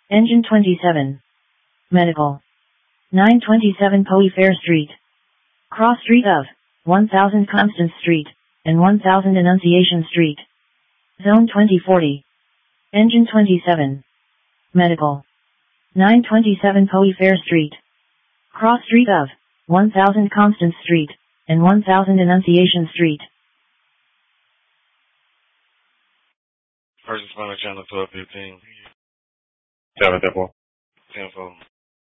Engine 27. Medical. 927 Poe Fair Street. Cross street of 1000 Constance Street and 1000 Annunciation Street. Zone 2040. Engine 27. Medical. 927 Poe Fair Street. Cross street of 1000 Constance Street and 1000 Annunciation Street. First responder channel 1215. 7 Temple. 10-4.